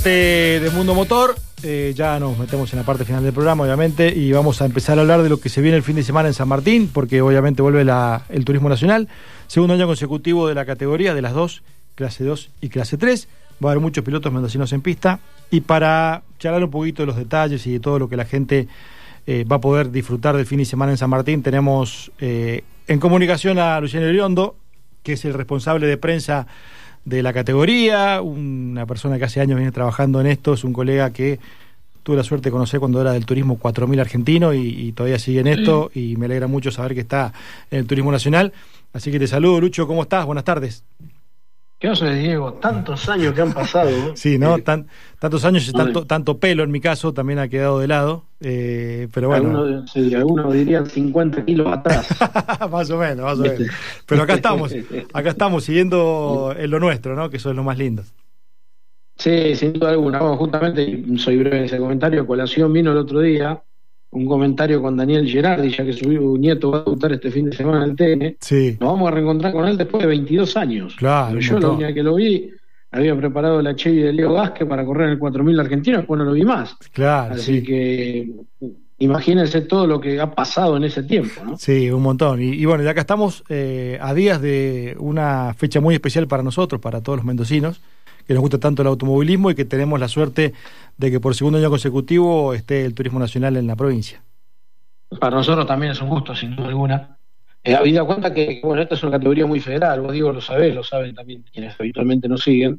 De Mundo Motor, ya nos metemos en la parte final del programa, obviamente, y vamos a empezar a hablar de lo que se viene el fin de semana en San Martín, porque obviamente vuelve el turismo nacional, segundo año consecutivo de la categoría de las dos, clase 2 y clase 3, va a haber muchos pilotos mendocinos en pista, y para charlar un poquito de los detalles y de todo lo que la gente va a poder disfrutar del fin de semana en San Martín, tenemos en comunicación a Luciano Iriondo, que es el responsable de prensa de la categoría, una persona que hace años viene trabajando en esto, es un colega que tuve la suerte de conocer cuando era del turismo 4000 argentino y todavía sigue en esto, y me alegra mucho saber que está en el turismo nacional. Así que te saludo, Lucho, ¿cómo estás? Buenas tardes. ¿Qué haces, Diego? Tantos años que han pasado, ¿no? Sí, ¿no? Tantos años y tanto pelo en mi caso también ha quedado de lado, pero bueno. Algunos dirían 50 kilos atrás. Más o menos. Pero acá estamos siguiendo en lo nuestro, ¿no? Que eso es lo más lindo. Sí, sin duda alguna. Bueno, justamente, soy breve en ese comentario, colación vino el otro día un comentario con Daniel Gerardi, ya que su nieto va a debutar este fin de semana en el TN. Sí. Nos vamos a reencontrar con él después de 22 años. Claro. Yo la única que lo vi, había preparado la Chevy de Leo Vázquez para correr en el 4000 argentino, después no lo vi más. Claro. Así que imagínense todo lo que ha pasado en ese tiempo, ¿no? Sí, un montón. Y bueno, ya acá estamos a días de una fecha muy especial para nosotros, para todos los mendocinos, que nos gusta tanto el automovilismo y que tenemos la suerte de que por segundo año consecutivo esté el turismo nacional en la provincia. Para nosotros también es un gusto, sin duda alguna. Habida cuenta que, bueno, esta es una categoría muy federal, vos Diego lo saben también quienes habitualmente nos siguen.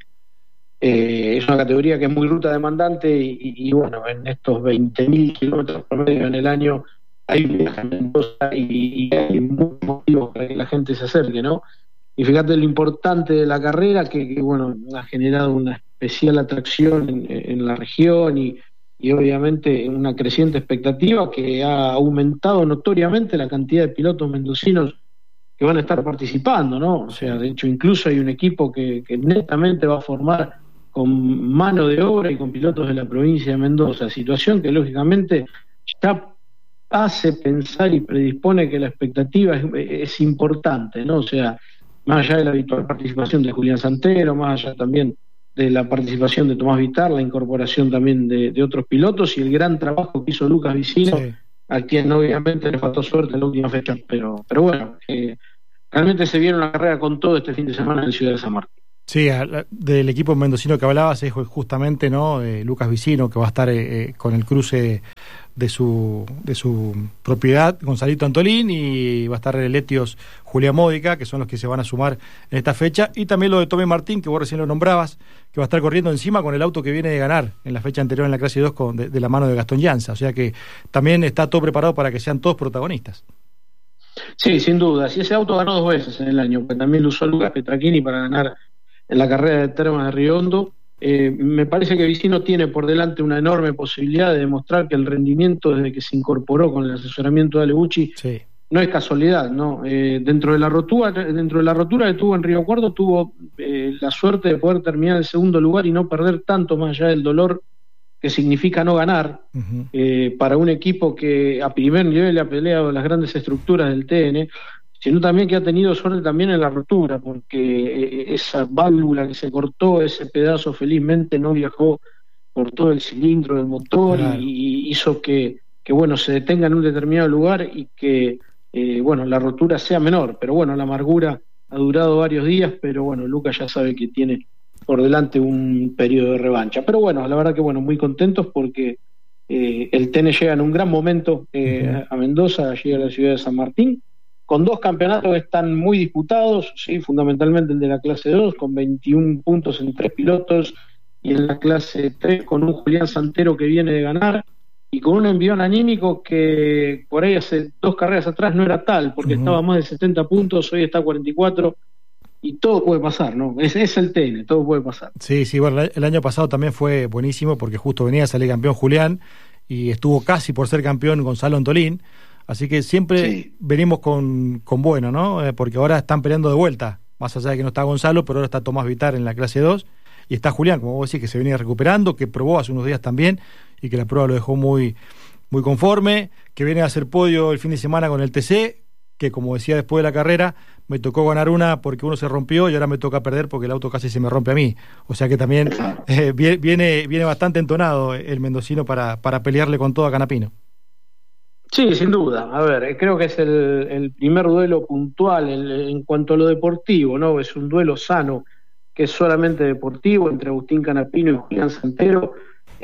Es una categoría que es muy ruta demandante y bueno, en estos 20.000 kilómetros promedio en el año hay un viaje en Mendoza y hay muchos motivos para que la gente se acerque, ¿no? Y fíjate lo importante de la carrera, que bueno, ha generado una especial atracción en la región y obviamente una creciente expectativa que ha aumentado notoriamente la cantidad de pilotos mendocinos que van a estar participando, ¿no? O sea, de hecho, incluso hay un equipo que netamente va a formar con mano de obra y con pilotos de la provincia de Mendoza, situación que lógicamente ya hace pensar y predispone que la expectativa es importante, ¿no? O sea, más allá de la habitual participación de Julián Santero, más allá también de la participación de Tomás Vitar, la incorporación también de otros pilotos y el gran trabajo que hizo Lucas Vicino, sí, a quien obviamente le faltó suerte en la última fecha, pero bueno, realmente se viene una carrera con todo este fin de semana en la ciudad de San Martín. Sí, del equipo mendocino que hablabas es justamente, ¿no? Lucas Vicino, que va a estar con el cruce de su propiedad, Gonzalito Antolín, y va a estar el Etios Julián Módica, que son los que se van a sumar en esta fecha, y también lo de Tommy Martín, que vos recién lo nombrabas, que va a estar corriendo encima con el auto que viene de ganar en la fecha anterior en la clase 2 de la mano de Gastón Llanza, o sea que también está todo preparado para que sean todos protagonistas. Sí, sin duda, si ese auto ganó 2 veces en el año, que también lo usó Lucas Petrachini para ganar en la carrera de Termas de Río Hondo. Me parece que Vicino tiene por delante una enorme posibilidad de demostrar que el rendimiento desde que se incorporó con el asesoramiento de Aleguchi, sí, no es casualidad, ¿no? Dentro de la rotura que tuvo en Río Cuarto, tuvo la suerte de poder terminar en segundo lugar y no perder tanto, más allá del dolor que significa no ganar. Uh-huh. Para un equipo que a primer nivel ha peleado las grandes estructuras del TN, sino también que ha tenido suerte también en la rotura, porque esa válvula que se cortó, ese pedazo felizmente no viajó por todo el cilindro del motor, claro, y hizo que bueno, se detenga en un determinado lugar y que bueno, la rotura sea menor, pero bueno, la amargura ha durado varios días, pero bueno, Lucas ya sabe que tiene por delante un periodo de revancha, pero bueno, la verdad que bueno, muy contentos porque el TN llega en un gran momento a Mendoza, llega a la ciudad de San Martín, con 2 campeonatos que están muy disputados, sí, fundamentalmente el de la clase 2, con 21 puntos en 3 pilotos, y en la clase 3 con un Julián Santero que viene de ganar, y con un envión anímico que por ahí hace 2 carreras atrás no era tal, porque estaba a más de 70 puntos, hoy está a 44, y todo puede pasar, ¿no? Es el TN, todo puede pasar. Sí, bueno, el año pasado también fue buenísimo, porque justo venía a salir campeón Julián, y estuvo casi por ser campeón Gonzalo Antolín. Así que siempre sí, venimos con bueno, ¿no? Porque ahora están peleando de vuelta, más allá de que no está Gonzalo, pero ahora está Tomás Vitar en la clase 2, y está Julián, como vos decís, que se venía recuperando, que probó hace unos días también, y que la prueba lo dejó muy, muy conforme, que viene a hacer podio el fin de semana con el TC, que como decía después de la carrera, me tocó ganar una porque uno se rompió y ahora me toca perder porque el auto casi se me rompe a mí. O sea que también viene bastante entonado el mendocino para pelearle con todo a Canapino. Sí, sin duda. A ver, creo que es el primer duelo puntual en cuanto a lo deportivo, ¿no? Es un duelo sano, que es solamente deportivo, entre Agustín Canapino y Julián Santero.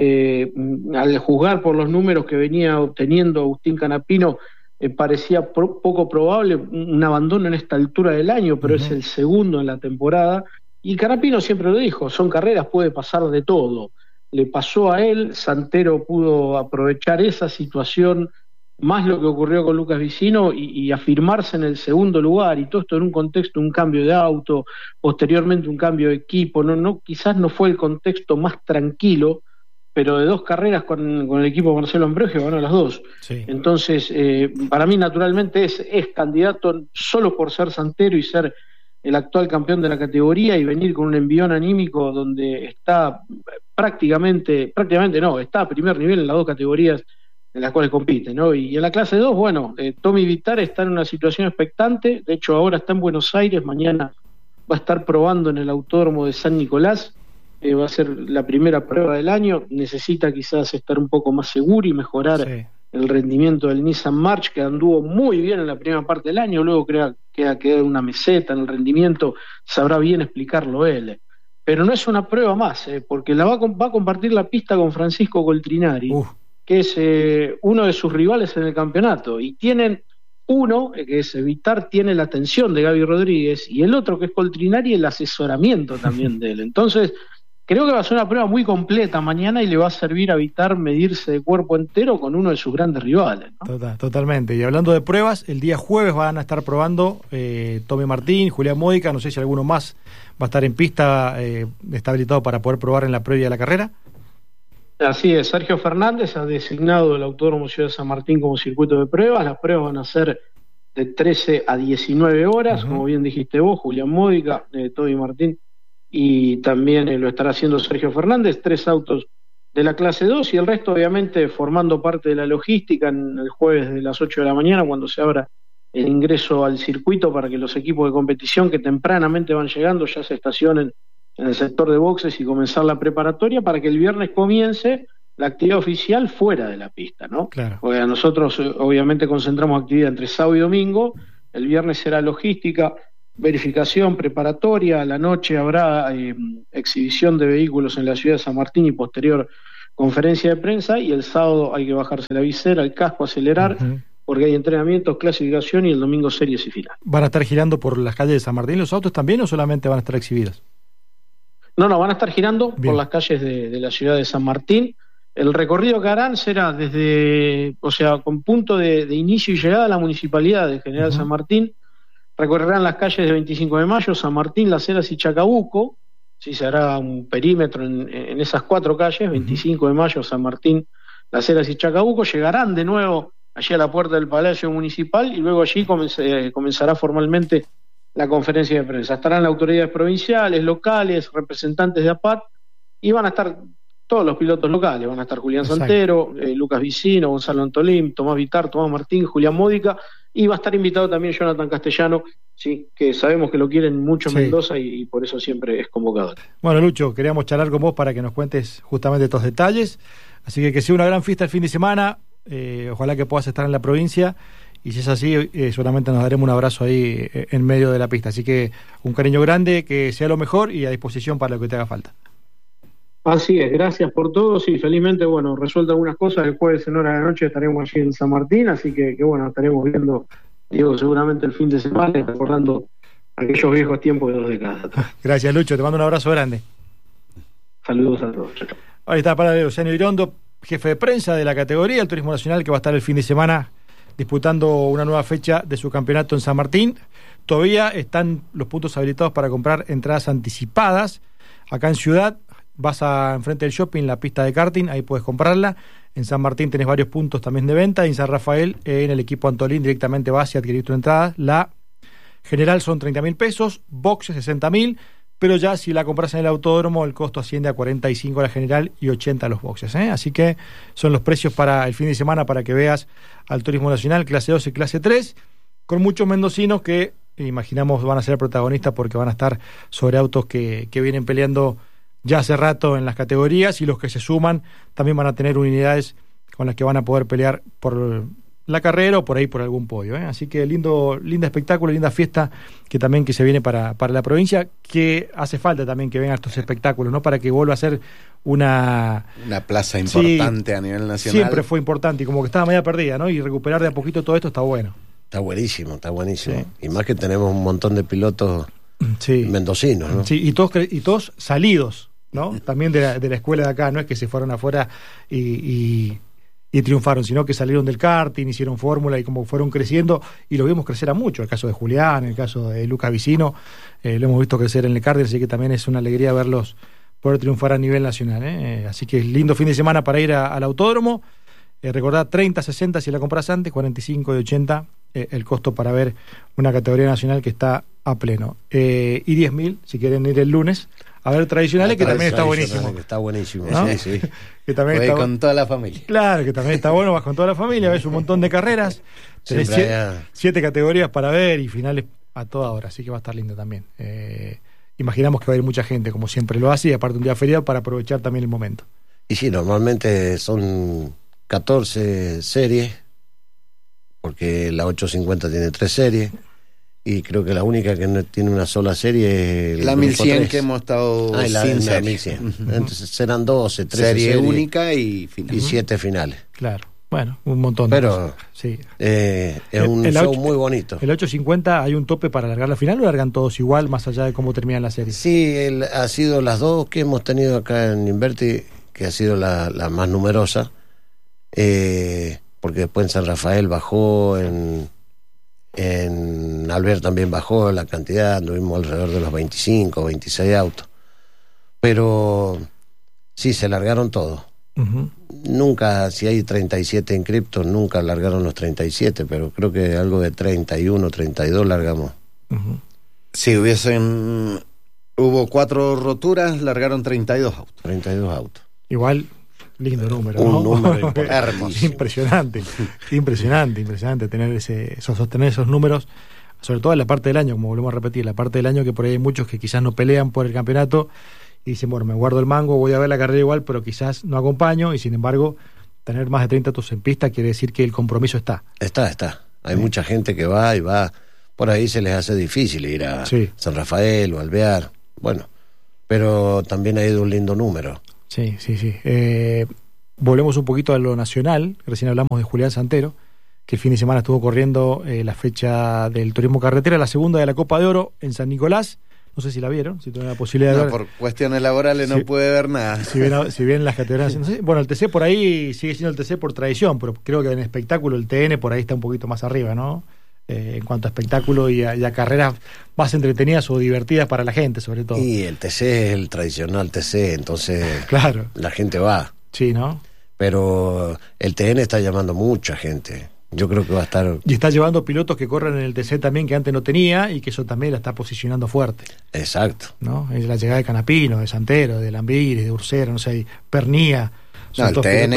Al juzgar por los números que venía obteniendo Agustín Canapino, parecía poco probable un abandono en esta altura del año, pero es el segundo en la temporada. Y Canapino siempre lo dijo, son carreras, puede pasar de todo. Le pasó a él, Santero pudo aprovechar esa situación, más lo que ocurrió con Lucas Vicino, y afirmarse en el segundo lugar, y todo esto en un contexto, un cambio de auto, posteriormente un cambio de equipo, quizás no fue el contexto más tranquilo, pero de 2 carreras con el equipo de Marcelo Ambrogio ganó las 2. Sí. Entonces, para mí naturalmente es candidato solo por ser Santero y ser el actual campeón de la categoría y venir con un envión anímico donde está prácticamente no, está a primer nivel en las 2 categorías en las cuales compite, ¿no? Y en la clase 2, bueno, Tommy Vitar está en una situación expectante, de hecho ahora está en Buenos Aires, mañana va a estar probando en el Autódromo de San Nicolás, va a ser la primera prueba del año, necesita quizás estar un poco más seguro y mejorar el rendimiento del Nissan March, que anduvo muy bien en la primera parte del año, luego queda una meseta en el rendimiento, sabrá bien explicarlo él. Pero no es una prueba más, porque va a compartir la pista con Francisco Coltrinari, que es uno de sus rivales en el campeonato, y tienen uno, que es Vitar, tiene la atención de Gaby Rodríguez, y el otro, que es Coltrinari, el asesoramiento también de él. Entonces, creo que va a ser una prueba muy completa mañana y le va a servir a Vitar medirse de cuerpo entero con uno de sus grandes rivales, ¿no? Totalmente. Y hablando de pruebas, el día jueves van a estar probando Tommy Martín, Julián Módica, no sé si alguno más va a estar en pista, está habilitado para poder probar en la previa de la carrera. Así es, Sergio Fernández ha designado el Autódromo Ciudad de San Martín como circuito de pruebas. Las pruebas van a ser de 13 a 19 horas, como bien dijiste vos, Julián Módica, Tommy Martín, y también lo estará haciendo Sergio Fernández, 3 autos de la clase 2 y el resto obviamente formando parte de la logística en el jueves de las 8 de la mañana cuando se abra el ingreso al circuito para que los equipos de competición que tempranamente van llegando ya se estacionen en el sector de boxes y comenzar la preparatoria para que el viernes comience la actividad oficial fuera de la pista, ¿no? Claro. Porque nosotros obviamente concentramos actividad entre sábado y domingo, el viernes será logística, verificación preparatoria, a la noche habrá exhibición de vehículos en la ciudad de San Martín y posterior conferencia de prensa, y el sábado hay que bajarse la visera, el casco, acelerar, porque hay entrenamientos, clasificación y el domingo series y final. ¿Van a estar girando por las calles de San Martín los autos también o solamente van a estar exhibidos? No, van a estar girando por las calles de la ciudad de San Martín. El recorrido que harán será con punto de inicio y llegada a la municipalidad de General San Martín. Recorrerán las calles de 25 de Mayo, San Martín, Las Heras y Chacabuco. Sí, se hará un perímetro en esas 4 calles, 25 de Mayo, San Martín, Las Heras y Chacabuco. Llegarán de nuevo allí a la puerta del Palacio Municipal y luego allí comenzará formalmente la conferencia de prensa. Estarán las autoridades provinciales, locales, representantes de APAT, y van a estar todos los pilotos locales. Van a estar Julián Santero, Lucas Vicino, Gonzalo Antolín, Tomás Vitar, Tomás Martín, Julián Módica, y va a estar invitado también Jonathan Castellano, sí, que sabemos que lo quieren mucho Mendoza y por eso siempre es convocado. Bueno, Lucho, queríamos charlar con vos para que nos cuentes justamente estos detalles, así que sea una gran fiesta el fin de semana, ojalá que puedas estar en la provincia, y si es así, solamente nos daremos un abrazo ahí en medio de la pista, así que un cariño grande, que sea lo mejor y a disposición para lo que te haga falta. Así es, gracias por todo, y felizmente, resuelto algunas cosas, el jueves en hora de la noche estaremos allí en San Martín, así que estaremos viendo, seguramente el fin de semana, recordando aquellos viejos tiempos de 2 décadas. Gracias, Lucho, te mando un abrazo grande. Saludos a todos. Chau. Ahí está para Luciano Irondo, jefe de prensa de la categoría, el Turismo Nacional, que va a estar el fin de semana disputando una nueva fecha de su campeonato en San Martín. Todavía están los puntos habilitados para comprar entradas anticipadas. Acá en Ciudad vas a enfrente del shopping, la pista de karting, ahí puedes comprarla. En San Martín tenés varios puntos también de venta. Y en San Rafael, en el equipo Antolín, directamente vas y adquirís tu entrada. La general son 30.000 pesos, boxes 60.000, pero ya si la compras en el autódromo, el costo asciende a 45 la general y 80 los boxes, ¿eh? Así que son los precios para el fin de semana para que veas al Turismo Nacional, clase 2 y clase 3. con muchos mendocinos que imaginamos van a ser protagonistas porque van a estar sobre autos que vienen peleando ya hace rato en las categorías, y los que se suman también van a tener unidades con las que van a poder pelear por la carrera o por ahí por algún podio, ¿eh? Así que lindo espectáculo, linda fiesta que se viene para la provincia, que hace falta también que vengan estos espectáculos, ¿no? Para que vuelva a ser una plaza importante, sí, a nivel nacional. Siempre fue importante y como que estaba media perdida, ¿no? Y recuperar de a poquito todo esto está bueno. Está buenísimo. Sí. Y más sí. Que tenemos un montón de pilotos mendocinos, ¿no? Sí, y todos salidos, ¿no? También de la escuela de acá, no es que se fueron afuera y triunfaron, sino que salieron del karting, hicieron fórmula y como fueron creciendo, y lo vimos crecer a mucho, el caso de Julián, el caso de Lucas Vicino, lo hemos visto crecer en el karting, así que también es una alegría verlos poder triunfar a nivel nacional, ¿eh? Así que es lindo fin de semana para ir al autódromo. Recordad, 30, 60 si la compras antes, 45 y 80 el costo para ver una categoría nacional que está a pleno. Y 10.000 si quieren ir el lunes a ver tradicionales, que también está buenísimo. Que está buenísimo, ¿no? Sí. Que también está con toda la familia. Claro, que también está bueno, vas con toda la familia, ves un montón de carreras, tenés 7 categorías para ver y finales a toda hora, así que va a estar lindo también. Imaginamos que va a ir mucha gente, como siempre lo hace, y aparte un día feriado para aprovechar también el momento. Y sí, normalmente son 14 series, porque la 850 tiene 3 series, y creo que la única que no tiene una sola serie es la 1100 que hemos estado sin la 1100. Entonces serán 12, 13 serie única y 7 finales. Claro, bueno, un montón. Pero sí. Es un show muy bonito. ¿El 850 hay un tope para alargar la final o largan todos igual, más allá de cómo terminan la serie? Sí, ha sido las dos que hemos tenido acá en Inverti, que ha sido la más numerosa, porque después en San Rafael bajó, en Alvear también bajó la cantidad, anduvimos alrededor de los 25 o 26 autos, pero sí, se largaron todos. Uh-huh. Nunca, si hay 37 inscriptos, nunca largaron los 37, pero creo que algo de 31, 32 largamos. Uh-huh. Si hubo 4 roturas, largaron 32 autos. 32 autos. Igual, lindo número, un ¿no? número hermoso. Impresionante tener sostener esos números, sobre todo en la parte del año, como volvemos a repetir, la parte del año que por ahí hay muchos que quizás no pelean por el campeonato y dicen, bueno, me guardo el mango, voy a ver la carrera igual, pero quizás no acompaño, y sin embargo, tener más de 30 autos en pista quiere decir que el compromiso está. Está. Hay mucha gente que va y va, por ahí se les hace difícil ir a San Rafael o Alvear, bueno, pero también ha ido un lindo número. Sí. Volvemos un poquito a lo nacional. Recién hablamos de Julián Santero, que el fin de semana estuvo corriendo la fecha del turismo carretera, la segunda de la Copa de Oro en San Nicolás. No sé si la vieron, si tuvieron la posibilidad de ver. Por cuestiones laborales no pude ver nada. Si bien las categorías... No sé, bueno, el TC por ahí sigue siendo el TC por tradición, pero creo que en espectáculo el TN por ahí está un poquito más arriba, ¿no? En cuanto a espectáculo y a carreras más entretenidas o divertidas para la gente, sobre todo. Y el TC es el tradicional TC, entonces claro, la gente va. Sí, ¿no? Pero el TN está llamando mucha gente. Yo creo que va a estar... Y está llevando pilotos que corren en el TC también, que antes no tenía, y que eso también la está posicionando fuerte. Exacto. ¿No? Es la llegada de Canapino, de Santero, de Lambiris, de Ursera, no sé, Pernía. No, el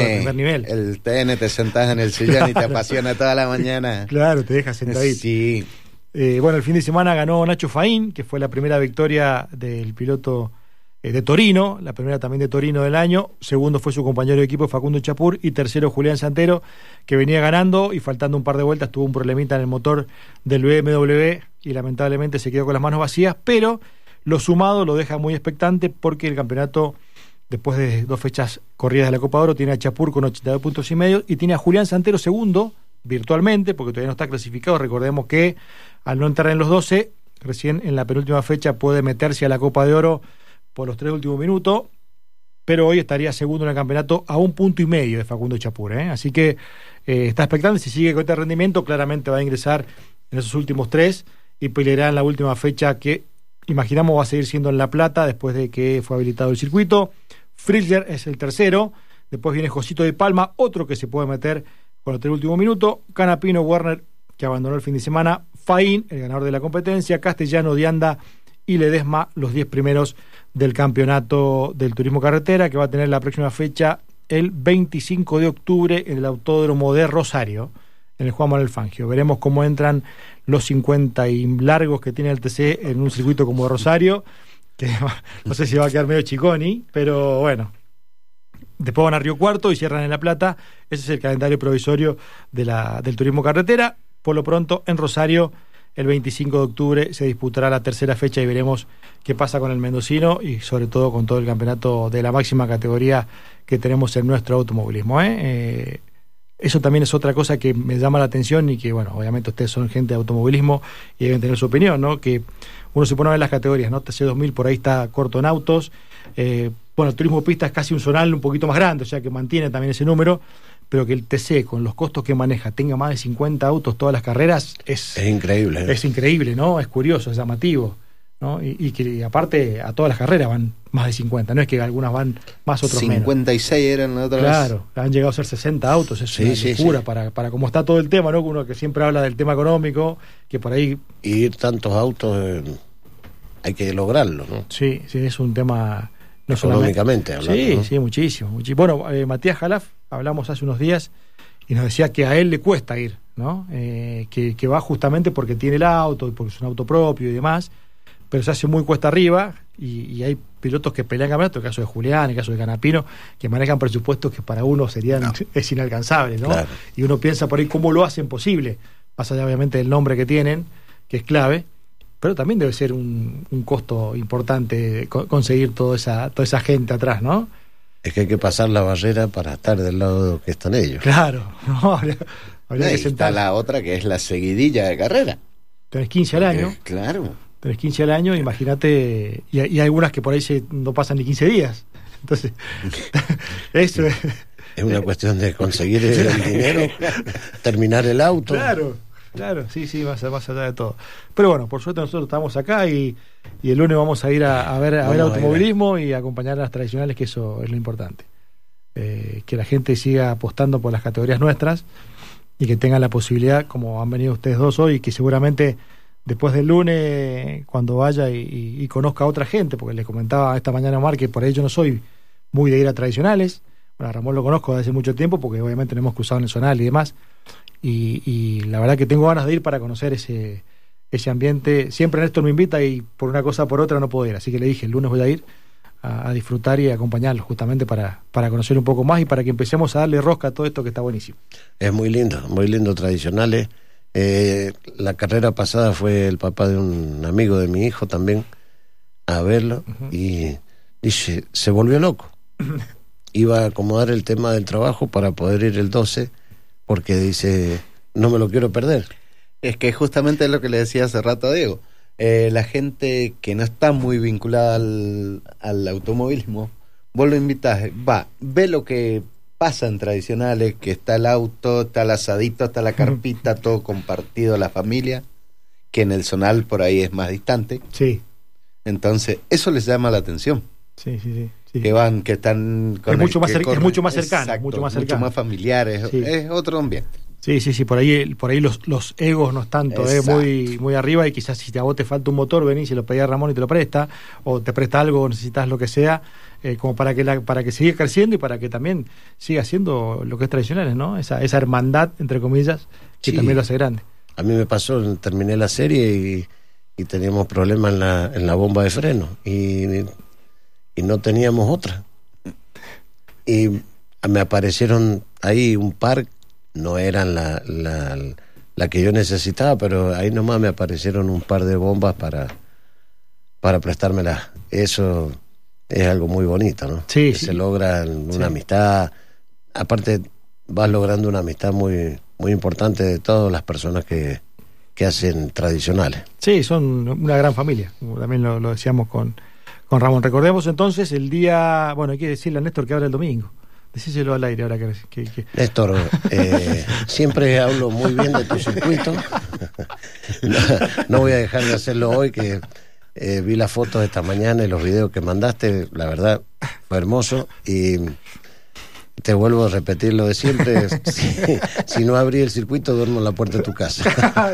TN te sentás en el sillón y te apasiona toda la mañana. Claro, te dejas sentadito. Sí. Bueno, el fin de semana ganó Nacho Faín, que fue la primera victoria del piloto de Torino, la primera también de Torino del año. Segundo fue su compañero de equipo Facundo Chapur, y tercero Julián Santero, que venía ganando y faltando un par de vueltas tuvo un problemita en el motor del BMW y lamentablemente se quedó con las manos vacías, pero lo sumado lo deja muy expectante porque el campeonato, después de 2 fechas corridas de la Copa de Oro, tiene a Chapur con 82 puntos y medio y tiene a Julián Santero segundo virtualmente, porque todavía no está clasificado. Recordemos que al no entrar en los 12, recién en la penúltima fecha puede meterse a la Copa de Oro por los 3 últimos minutos, pero hoy estaría segundo en el campeonato a 1,5 puntos de Facundo Chapur, ¿eh? Así que está expectante. Si sigue con este rendimiento, claramente va a ingresar en esos últimos 3 y peleará en la última fecha, que imaginamos va a seguir siendo en La Plata después de que fue habilitado el circuito. Fritzler es el tercero, después viene Josito de Palma, otro que se puede meter con los 3 últimos minutos, Canapino, Werner, que abandonó el fin de semana, Faín, el ganador de la competencia, Castellano, Dianda y Ledesma, los 10 primeros del campeonato del turismo carretera, que va a tener la próxima fecha el 25 de octubre en el Autódromo de Rosario, en el Juan Manuel Fangio. Veremos cómo entran los 50 y largos que tiene el TC en un circuito como Rosario, que no sé si va a quedar medio chiconi, pero bueno. Después van a Río Cuarto y cierran en La Plata. Ese es el calendario provisorio del turismo carretera. Por lo pronto, en Rosario, el 25 de octubre se disputará la tercera fecha y veremos qué pasa con el mendocino y sobre todo con todo el campeonato de la máxima categoría que tenemos en nuestro automovilismo. Eso también es otra cosa que me llama la atención y que, bueno, obviamente ustedes son gente de automovilismo y deben tener su opinión, ¿no? Que uno se pone a ver las categorías, ¿no? TC2000 por ahí está corto en autos. Bueno, el turismo pista es casi un zonal un poquito más grande, o sea que mantiene también ese número, pero que el TC, con los costos que maneja, tenga más de 50 autos todas las carreras, es increíble. Es increíble, ¿no? Es curioso, es llamativo, ¿no? Y que aparte a todas las carreras van más de 50, no es que algunas van más, otros 56 menos. Eran la otra vez. Claro, han llegado a ser 60 autos, es una locura para cómo está todo el tema, ¿no? Uno que siempre habla del tema económico, que por ahí... Ir tantos autos, hay que lograrlo, ¿no? Sí, es un tema... No económicamente hablando, ¿no? Sí, muchísimo. Bueno, Matías Jalaf, hablamos hace unos días y nos decía que a él le cuesta ir, ¿no? Que va justamente porque tiene el auto y porque es un auto propio y demás, pero se hace muy cuesta arriba y hay pilotos que pelean campeonato, el caso de Julián, el caso de Canapino, que manejan presupuestos que para uno serían es inalcanzable, ¿no? Claro. Y uno piensa por ahí cómo lo hacen posible, más allá obviamente del nombre que tienen, que es clave, pero también debe ser un costo importante conseguir toda esa gente atrás, ¿no? Es que hay que pasar la barrera para estar del lado que están ellos. Claro, no, habría que sentar. Está la otra que es la seguidilla de carrera. Tenés 15 al año. Claro. Tenés 15 al año, imagínate, y hay algunas que por ahí no pasan ni 15 días. Entonces, eso es... Es una cuestión de conseguir el dinero, terminar el auto. Claro, sí, más allá de todo. Pero bueno, por suerte nosotros estamos acá y el lunes vamos a ir a ver automovilismo y a acompañar a las tradicionales, que eso es lo importante. Que la gente siga apostando por las categorías nuestras y que tengan la posibilidad, como han venido ustedes dos hoy, que seguramente después del lunes, cuando vaya y conozca a otra gente, porque les comentaba esta mañana a Omar que por ahí yo no soy muy de ir a tradicionales. Bueno, a Ramón lo conozco desde hace mucho tiempo porque obviamente lo hemos cruzado en el zonal y demás. Y la verdad que tengo ganas de ir para conocer ese ambiente. Siempre Néstor me invita y por una cosa o por otra no puedo ir, así que le dije, el lunes voy a ir a disfrutar y a acompañarlos justamente para conocer un poco más y para que empecemos a darle rosca a todo esto que está buenísimo. Es muy lindo tradicionales. La carrera pasada fue el papá de un amigo de mi hijo también a verlo y dice, se volvió loco. Iba a acomodar el tema del trabajo para poder ir el 12 porque dice, no me lo quiero perder. Es que justamente es lo que le decía hace rato a Diego. La gente que no está muy vinculada al automovilismo, vos lo invitás, ve lo que pasa en tradicionales, que está el auto, está el asadito, está la carpita, todo compartido, la familia, que en el zonal por ahí es más distante. Sí. Entonces, eso les llama la atención. Sí. Que están con es mucho más cercano, mucho más más familiares, sí. Es otro ambiente. Sí, por ahí los egos no es tanto, muy arriba, y quizás si a vos te falta un motor, venís y lo pedís a Ramón y te lo presta, o te presta algo, o necesitas lo que sea, como para que siga creciendo y para que también siga siendo lo que es tradicional, ¿no? Esa hermandad, entre comillas, que también lo hace grande. A mí me pasó, terminé la serie y teníamos problemas en la bomba de freno, y no teníamos otra. Y me aparecieron ahí un par, no eran la que yo necesitaba, pero ahí nomás me aparecieron un par de bombas para prestármelas. Eso es algo muy bonito, ¿no? Sí, se logra una amistad. Aparte, vas logrando una amistad muy, muy importante de todas las personas que hacen tradicionales. Sí, son una gran familia, como también lo decíamos con Ramón. Recordemos entonces el día, bueno, hay que decirle a Néstor que abre el domingo. Decíselo al aire ahora que... Néstor, siempre hablo muy bien de tu circuito. No voy a dejar de hacerlo hoy, que vi las fotos de esta mañana y los videos que mandaste. La verdad, fue hermoso. Y te vuelvo a repetir lo de siempre. Si no abrí el circuito, duermo en la puerta de tu casa.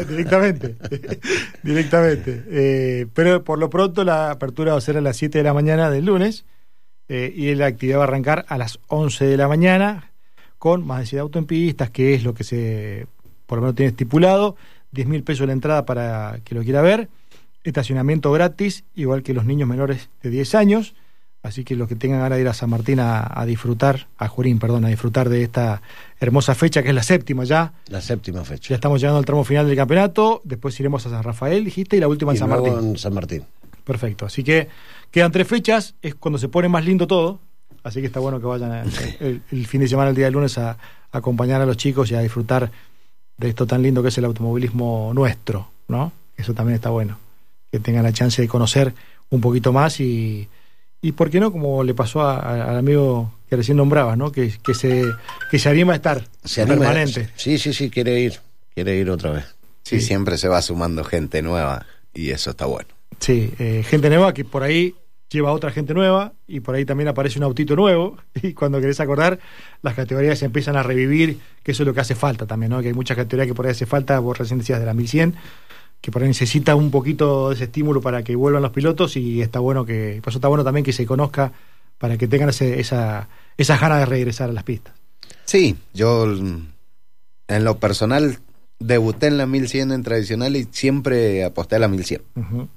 Directamente. Pero por lo pronto la apertura va a ser a las 7 de la mañana del lunes. Y la actividad va a arrancar a las 11 de la mañana con más densidad de auto en pistas, que es lo que se por lo menos tiene estipulado, 10.000 pesos la entrada para que lo quiera ver, estacionamiento gratis, igual que los niños menores de 10 años, así que los que tengan ganas de ir a San Martín a disfrutar, a Junín, perdón, a disfrutar de esta hermosa fecha, que es la séptima ya. La séptima fecha. Ya estamos llegando al tramo final del campeonato, después iremos a San Rafael, dijiste, y la última en San Martín. En San Martín. Perfecto, así que quedan 3 fechas, es cuando se pone más lindo todo, así que está bueno que vayan el fin de semana, el día del lunes, a acompañar a los chicos y a disfrutar de esto tan lindo que es el automovilismo nuestro, ¿no? Eso también está bueno, que tengan la chance de conocer un poquito más y ¿por qué no? Como le pasó al amigo que recién nombrabas, ¿no? Que se anima a estar permanente. Sí, quiere ir otra vez. Sí, siempre se va sumando gente nueva y eso está bueno. Sí, gente nueva que por ahí lleva a otra gente nueva y por ahí también aparece un autito nuevo y cuando querés acordar las categorías se empiezan a revivir, que eso es lo que hace falta también, ¿no? Que hay muchas categorías que por ahí hace falta, vos recién decías de la 1100, que por ahí necesita un poquito de ese estímulo para que vuelvan los pilotos y está bueno por eso está bueno también que se conozca para que tengan esa ganas de regresar a las pistas. Sí, yo en lo personal debuté en la 1100 en tradicional y siempre aposté a la 1100. Uh-huh.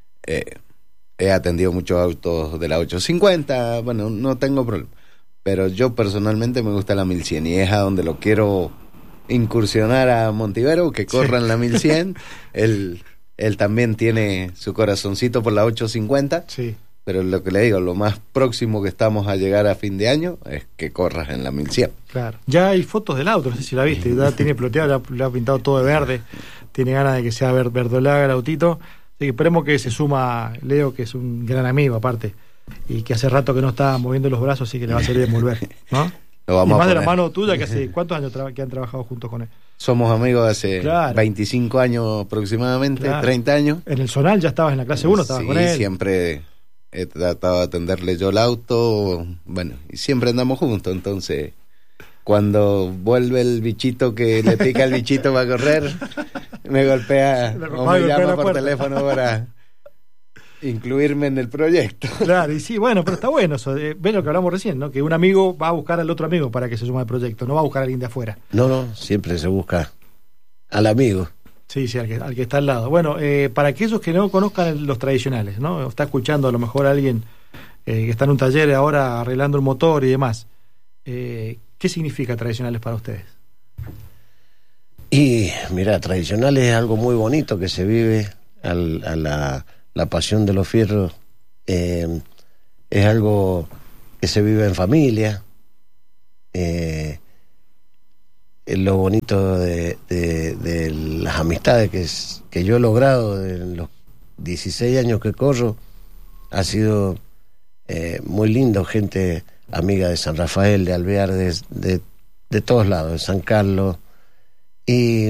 He atendido muchos autos de la 850, bueno, no tengo problema, pero yo personalmente me gusta la 1100 y es a donde lo quiero incursionar a Montivero, que corra en la 1100. Él también tiene su corazoncito por la 850, sí. Pero lo que le digo, lo más próximo que estamos a llegar a fin de año es que corras en la 1100. Claro, ya hay fotos del auto, no sé si la viste, ya tiene ploteado, le ha pintado todo de verde, tiene ganas de que sea verdolaga el autito, así que esperemos que se suma Leo, que es un gran amigo aparte, y que hace rato que no está moviendo los brazos, así que le va a servir de volver, ¿no? Lo vamos y más a de poner. la mano tuya, que hace ¿cuántos años que han trabajado juntos con él? Somos amigos hace Claro. 25 años aproximadamente, Claro. 30 años. En el Zonal ya estabas en la clase 1, estabas Sí, con él. siempre he tratado de atenderle yo el auto, bueno, y siempre andamos juntos, entonces cuando vuelve el bichito que le pica el bichito para correr, me golpea o me llama por teléfono para incluirme en el proyecto. Claro, y sí, bueno, pero está bueno eso, ves lo que hablamos recién, ¿no? Que un amigo va a buscar al otro amigo para que se suma al proyecto, no va a buscar a alguien de afuera. No, siempre se busca al amigo. Sí, al que está al lado. Bueno, para aquellos que no conozcan los tradicionales, ¿no? Está escuchando a lo mejor a alguien que está en un taller ahora arreglando el motor y demás. ¿Qué significa tradicionales para ustedes? Y mira, tradicional es algo muy bonito que se vive a la pasión de los fierros. Es algo que se vive en familia. Lo bonito de las amistades que yo he logrado en los 16 años que corro ha sido muy lindo, gente amiga de San Rafael, de Alvear, de todos lados, de San Carlos, y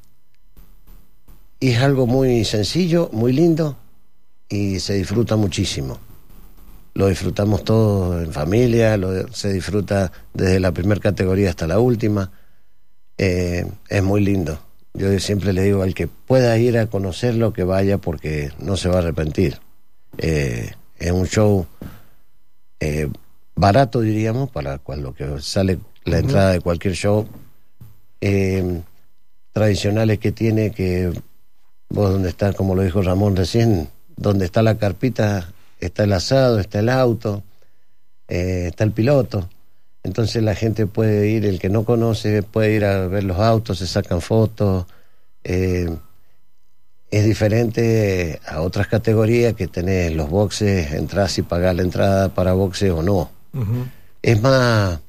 es algo muy sencillo, muy lindo y se disfruta muchísimo. Lo disfrutamos todos en familia, se disfruta desde la primera categoría hasta la última. Es muy lindo. Yo siempre le digo al que pueda ir a conocerlo que vaya porque no se va a arrepentir. Es un show barato, diríamos, para lo que sale la entrada de cualquier show. Tradicionales que tiene, que vos donde está, como lo dijo Ramón recién, donde está la carpita está el asado, está el auto, está el piloto. Entonces la gente puede ir, el que no conoce puede ir a ver los autos, se sacan fotos. Es diferente a otras categorías que tenés los boxes, entras y pagás la entrada para boxes o no. Uh-huh. Es más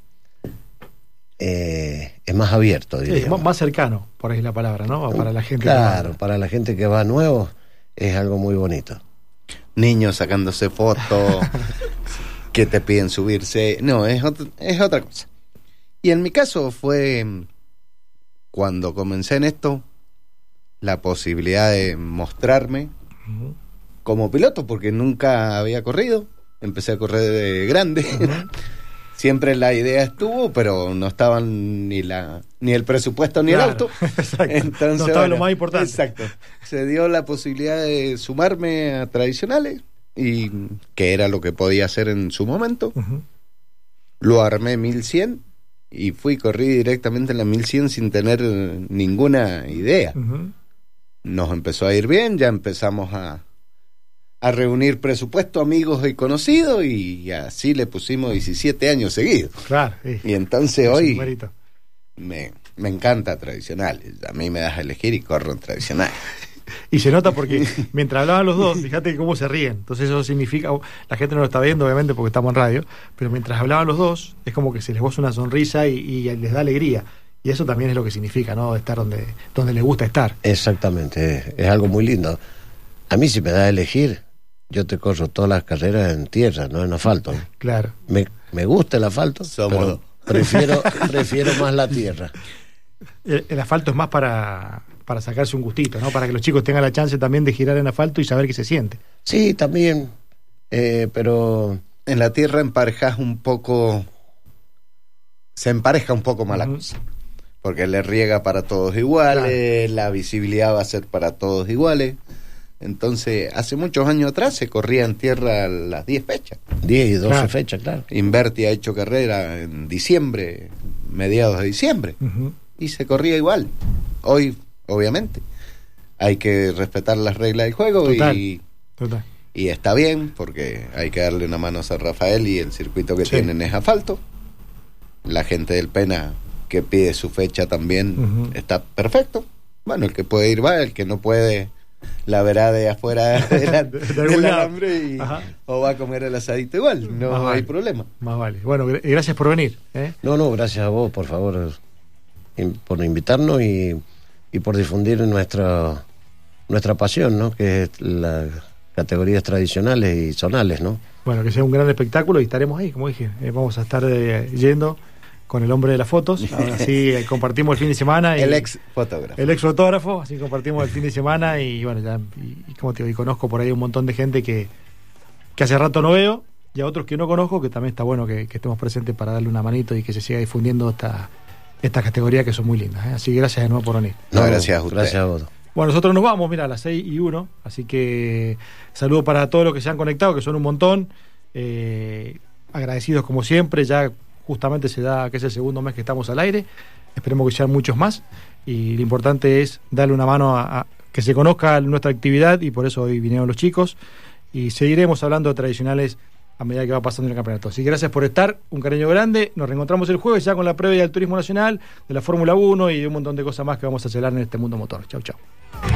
abierto, diría. Más cercano, por ahí la palabra, ¿no? Para la gente. Claro, para la gente que va nuevo es algo muy bonito. Niños sacándose fotos que te piden subirse. No, es otra cosa. Y en mi caso fue cuando comencé en esto, la posibilidad de mostrarme Uh-huh. como piloto, porque nunca había corrido. Empecé a correr de grande. Uh-huh. Siempre la idea estuvo, pero no estaban ni el presupuesto ni Claro, el auto. exacto. Entonces, no estaba lo más importante. Exacto. Se dio la posibilidad de sumarme a tradicionales, y que era lo que podía hacer en su momento. Uh-huh. Lo armé 1100 y corrí directamente en la 1100 sin tener ninguna idea. Nos empezó a ir bien, ya empezamos a reunir presupuesto, amigos y conocidos, y así le pusimos 17 años seguidos. Claro. Y entonces hoy me encanta tradicionales. A mí me das a elegir y corro en tradicional. Y se nota porque mientras hablaban los dos, fíjate cómo se ríen. Entonces eso significa, la gente no lo está viendo obviamente porque estamos en radio, pero mientras hablaban los dos, es como que se les boza una sonrisa y les da alegría. Y eso también es lo que significa, ¿no? Estar donde les gusta estar. Exactamente, es algo muy lindo. A mí si me da a elegir, yo te corro todas las carreras en tierra, no en asfalto. Claro. Me gusta el asfalto, pero prefiero más la tierra. El asfalto es más para sacarse un gustito, ¿no? Para que los chicos tengan la chance también de girar en asfalto y saber qué se siente. Sí, también, pero en la tierra emparejas un poco, se empareja un poco más la cosa, porque le riega para todos iguales, la visibilidad va a ser para todos iguales. Entonces, hace muchos años atrás se corría en tierra las 10 fechas. 10 y 12 fechas, claro. Inverti ha hecho carrera en diciembre, mediados de diciembre, y se corría igual. Hoy, obviamente, hay que respetar las reglas del juego. Total. Y está bien, porque hay que darle una mano a San Rafael y el circuito que tienen es asfalto. La gente del Pena que pide su fecha también está perfecto. Bueno, el que puede ir va, el que no puede la verá de afuera del alambre o va a comer el asadito igual, no hay problema. Más vale. Bueno, gracias por venir. No, gracias a vos, por favor, por invitarnos y por difundir nuestra pasión, ¿no? Que es las categorías tradicionales y zonales, ¿no? Bueno, que sea un gran espectáculo y estaremos ahí, como dije. Vamos a estar yendo con el hombre de las fotos, así compartimos el fin de semana. El ex fotógrafo, así compartimos el fin de semana y bueno, ya, y como te digo, y conozco por ahí un montón de gente que hace rato no veo, y a otros que no conozco, que también está bueno que estemos presentes para darle una manito y que se siga difundiendo estas categorías que son muy lindas. Así que gracias de nuevo por venir. Gracias a usted. Gracias a vos. Bueno, nosotros nos vamos, mira, a las 6:01, así que saludos para todos los que se han conectado, que son un montón, agradecidos como siempre, ya justamente se da que es el segundo mes que estamos al aire, esperemos que sean muchos más, y lo importante es darle una mano a que se conozca nuestra actividad, y por eso hoy vinieron los chicos, y seguiremos hablando de tradicionales a medida que va pasando el campeonato. Así que gracias por estar, un cariño grande, nos reencontramos el jueves ya con la previa del Turismo Nacional, de la Fórmula 1 y de un montón de cosas más que vamos a hacer en este mundo motor. Chau.